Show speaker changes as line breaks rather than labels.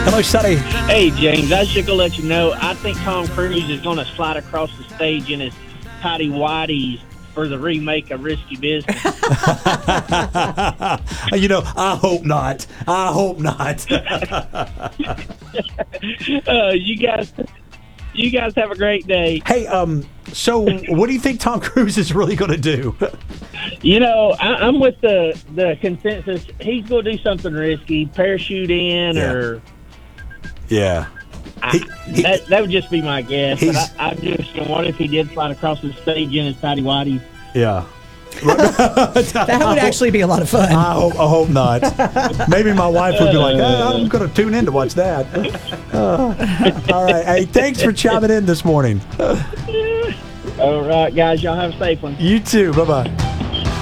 Hello, Sonny.
Hey, James, I should go let you know. I think Tom Cruise is going to slide across the stage in his tidy whities for the remake of Risky Business.
I hope not. I hope not.
You guys have a great day.
Hey, so what do you think Tom Cruise is really going to do?
I'm with the consensus. He's going to do something risky, parachute in, or
yeah.
that would just be my guess. But I just what if he did slide across the stage in his tidy whities?
Yeah.
That would actually be a lot of fun.
I hope not. Maybe my wife would be like, I'm going to tune in to watch that. All right. Hey, thanks for chiming in this morning.
All right, guys. Y'all have a safe one.
You too. Bye-bye.